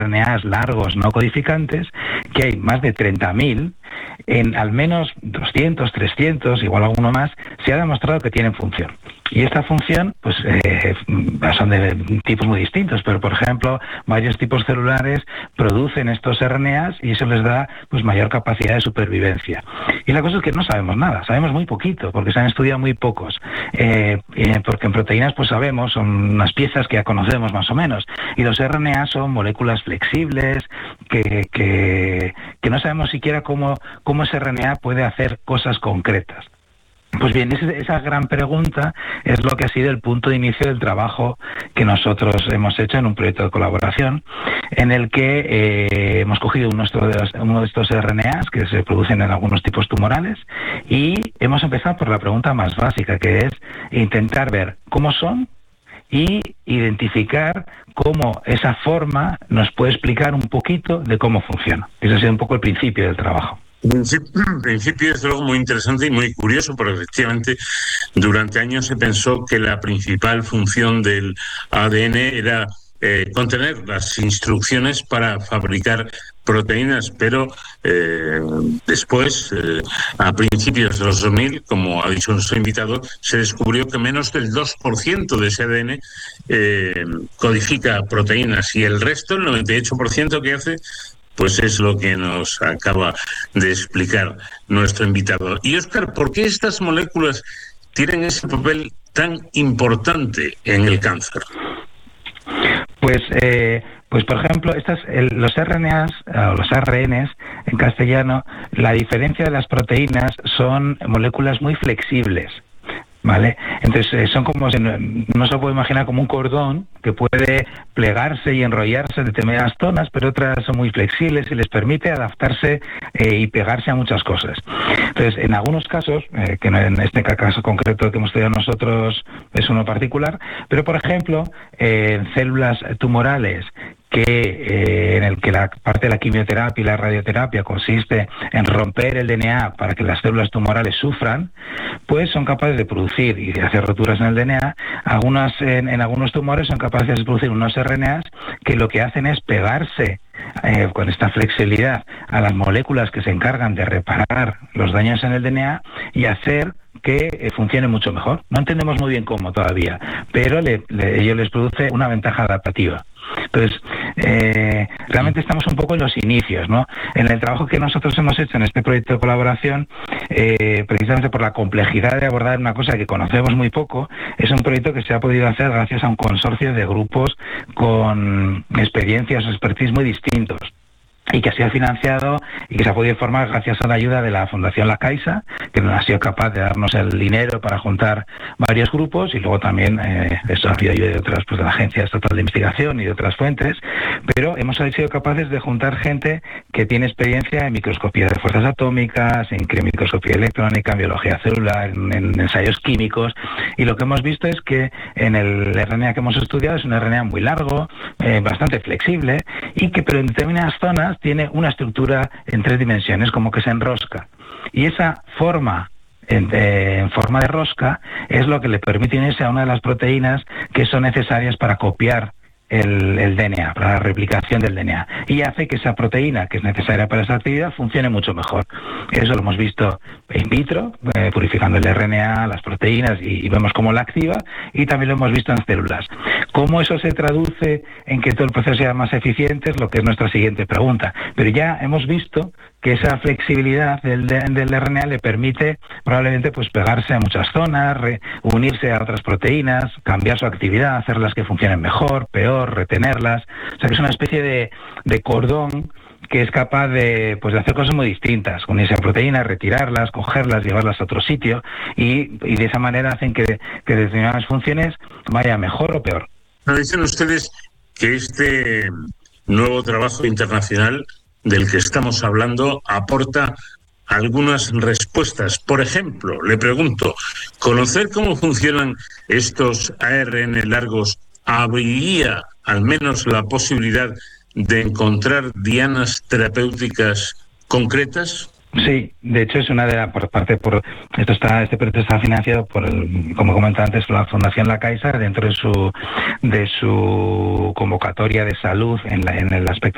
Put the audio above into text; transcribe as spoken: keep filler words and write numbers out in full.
N As largos no codificantes, que hay más de treinta mil, en al menos doscientos, trescientos, igual alguno más, se ha demostrado que tienen función. Y esta función, pues, eh, son de tipos muy distintos, pero, por ejemplo, varios tipos celulares producen estos R N As y eso les da, pues, mayor capacidad de supervivencia. Y la cosa es que no sabemos nada, sabemos muy poquito, porque se han estudiado muy pocos. Eh, eh, porque en proteínas, pues sabemos, son unas piezas que ya conocemos más o menos. Y los R N A son moléculas flexibles, que, que, que no sabemos siquiera cómo, cómo ese R N A puede hacer cosas concretas. Pues bien, esa, esa gran pregunta es lo que ha sido el punto de inicio del trabajo que nosotros hemos hecho en un proyecto de colaboración, en el que eh, hemos cogido uno de, estos, uno de estos R N As que se producen en algunos tipos tumorales y hemos empezado por la pregunta más básica, que es intentar ver cómo son y identificar cómo esa forma nos puede explicar un poquito de cómo funciona. Ese ha sido un poco el principio del trabajo. En principio es algo muy interesante y muy curioso, porque efectivamente durante años se pensó que la principal función del A D N era eh, contener las instrucciones para fabricar proteínas, pero eh, después, eh, a principios de los dos mil, como ha dicho nuestro invitado, se descubrió que menos del dos por ciento de ese A D N eh, codifica proteínas y el resto, el noventa y ocho por ciento que hace, pues es lo que nos acaba de explicar nuestro invitado. Y Óscar, ¿por qué estas moléculas tienen ese papel tan importante en el cáncer? Pues, eh, pues por ejemplo, estas, el, los R N As, o los A R Ns en castellano, la diferencia de las proteínas son moléculas muy flexibles, ¿vale? Entonces eh, son como, no se puede imaginar como un cordón que puede plegarse y enrollarse de determinadas zonas, pero otras son muy flexibles y les permite adaptarse eh, y pegarse a muchas cosas. Entonces, en algunos casos, eh, que en este caso concreto que hemos estudiado nosotros es uno particular, pero por ejemplo, eh, en células tumorales que eh, en el que la parte de la quimioterapia y la radioterapia consiste en romper el D N A para que las células tumorales sufran, pues son capaces de producir y de hacer roturas en el D N A. Algunas en, en algunos tumores son capaces de producir unos R N As que lo que hacen es pegarse eh, con esta flexibilidad a las moléculas que se encargan de reparar los daños en el D N A y hacer que eh, funcione mucho mejor. No entendemos muy bien cómo todavía, pero le, le, ello les produce una ventaja adaptativa. Entonces, eh, realmente estamos un poco en los inicios, ¿no? En el trabajo que nosotros hemos hecho en este proyecto de colaboración, eh, precisamente por la complejidad de abordar una cosa que conocemos muy poco, es un proyecto que se ha podido hacer gracias a un consorcio de grupos con experiencias o expertise muy distintos, y que ha sido financiado y que se ha podido formar gracias a la ayuda de la Fundación La Caixa, que nos ha sido capaz de darnos el dinero para juntar varios grupos, y luego también eh, esto ha habido ayuda de otras, pues de la Agencia Estatal de Investigación y de otras fuentes, pero hemos sido capaces de juntar gente que tiene experiencia en microscopía de fuerzas atómicas, en microscopía electrónica, en biología celular, en, en ensayos químicos, y lo que hemos visto es que en el R N A que hemos estudiado es un R N A muy largo, eh, bastante flexible, y que pero en determinadas zonas tiene una estructura en tres dimensiones, como que se enrosca. Y esa forma, en, eh, en forma de rosca, es lo que le permite unirse a una de las proteínas que son necesarias para copiar el, el D N A, para la replicación del D N A. Y hace que esa proteína, que es necesaria para esa actividad, funcione mucho mejor. Eso lo hemos visto in vitro, eh, purificando el R N A, las proteínas, y, y vemos cómo la activa, y también lo hemos visto en células. ¿Cómo eso se traduce en que todo el proceso sea más eficiente? Es lo que es nuestra siguiente pregunta. Pero ya hemos visto que esa flexibilidad del, del R N A le permite probablemente pues pegarse a muchas zonas, re, unirse a otras proteínas, cambiar su actividad, hacerlas que funcionen mejor, peor, retenerlas. O sea que es una especie de, de cordón que es capaz de, pues, de hacer cosas muy distintas, unirse a proteínas, retirarlas, cogerlas, llevarlas a otro sitio, y, y de esa manera hacen que, que determinadas funciones vayan mejor o peor. ¿No dicen ustedes que este nuevo trabajo internacional del que estamos hablando aporta algunas respuestas? Por ejemplo, le pregunto, ¿conocer cómo funcionan estos A R N largos abriría al menos la posibilidad de encontrar dianas terapéuticas concretas? Sí, de hecho es una de las, por parte, por esto está, este proyecto está financiado por, el, como comentaba antes, por la Fundación La Caixa, dentro de su de su convocatoria de salud en, la, en el aspecto